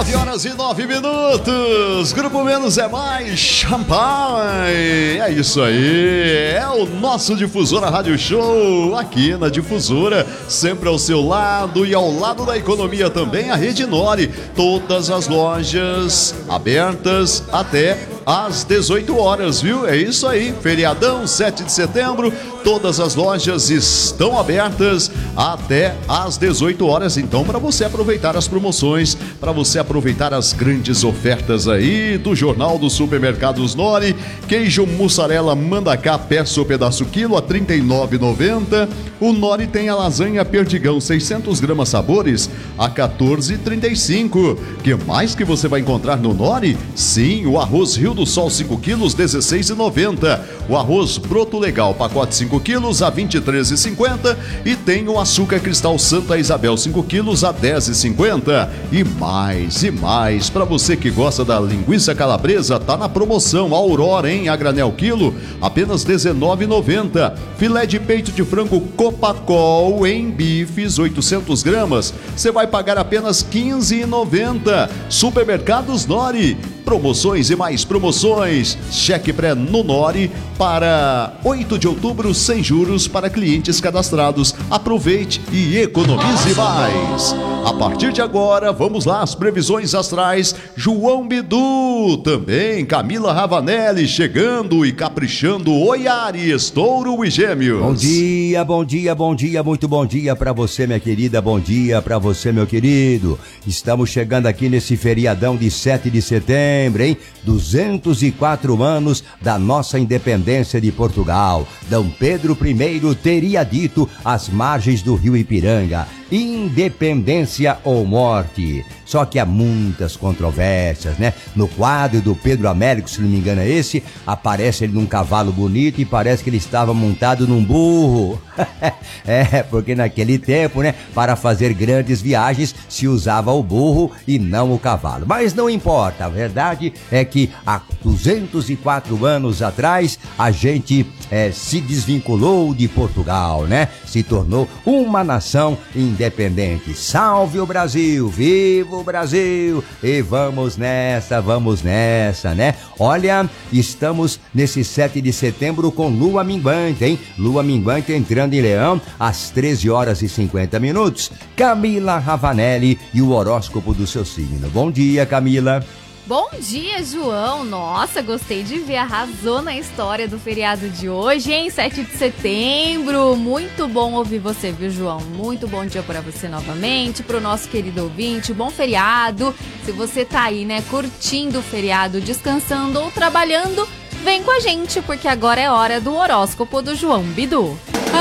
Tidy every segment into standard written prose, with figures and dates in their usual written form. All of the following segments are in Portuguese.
9h09. Grupo Menos é Mais, champanhe. É isso aí. É o nosso Difusora Rádio Show. Aqui na Difusora, sempre ao seu lado e ao lado da economia também, a Rede Nori. Todas as lojas abertas até às 18 horas, viu? É isso aí. Feriadão, 7 de setembro. Todas as lojas estão abertas até às 18 horas. Então, para você aproveitar as promoções, para você aproveitar as grandes ofertas aí do Jornal dos Supermercados Nori. Queijo mussarela Mandacá, peça ou pedaço quilo, a R$ 39,90. O Nori tem a lasanha Perdigão, 600 gramas sabores, a R$ 14,35. Que mais que você vai encontrar no Nori? Sim, o arroz Rio do Sol 5 quilos, R$ 16,90. O arroz Broto Legal, pacote 5 quilos, a R$ 23,50. E tem o açúcar cristal Santa Isabel 5 quilos, a R$ 10,50. E mais, para você que gosta da linguiça calabresa, tá na promoção Aurora, hein? A granel quilo, apenas R$ 19,90. Filé de peito de frango Copacol em bifes, 800 gramas, você vai pagar apenas R$ 15,90. Supermercados Nori, promoções e mais promoções. Cheque pré no Nori para 8 de outubro sem juros para clientes cadastrados. Aproveite e economize mais. A partir de agora, vamos lá, as previsões astrais. João Bidu, também Camila Ravanelli chegando e caprichando. Oi, Áries, Touro e Gêmeos. Bom dia, muito bom dia para você, minha querida, bom dia para você, meu querido. Estamos chegando aqui nesse feriadão de 7 de setembro, hein? 204 anos da nossa independência de Portugal. D. Pedro I teria dito às margens do rio Ipiranga: independência ou morte. Só que há muitas controvérsias, né? No quadro do Pedro Américo, se não me engano é esse, aparece ele num cavalo bonito e parece que ele estava montado num burro. Porque naquele tempo, né, para fazer grandes viagens se usava o burro e não o cavalo. Mas não importa, a verdade é que há 204 anos atrás a gente se desvinculou de Portugal, né? Se tornou uma nação independente. Salve o Brasil, viva o Brasil! E vamos nessa, né? Olha, estamos nesse 7 de setembro com lua minguante, hein? Lua minguante entrando em Leão às 13 horas e 50 minutos. Camila Ravanelli e o horóscopo do seu signo. Bom dia, Camila. Bom dia, João. Nossa, gostei de ver, arrasou na história do feriado de hoje, hein? 7 de setembro. Muito bom ouvir você, viu, João? Muito bom dia para você novamente, para o nosso querido ouvinte. Bom feriado. Se você tá aí, né, curtindo o feriado, descansando ou trabalhando, vem com a gente, porque agora é hora do horóscopo do João Bidu.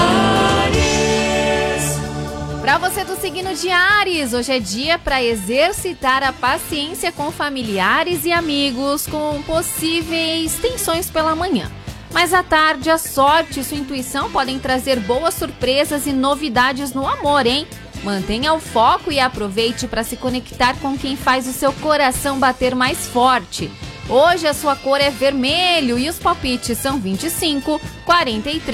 Para você do signo de Áries, hoje é dia para exercitar a paciência com familiares e amigos com possíveis tensões pela manhã. Mas à tarde, a sorte e sua intuição podem trazer boas surpresas e novidades no amor, hein? Mantenha o foco e aproveite para se conectar com quem faz o seu coração bater mais forte. Hoje a sua cor é vermelho e os palpites são 25, 43...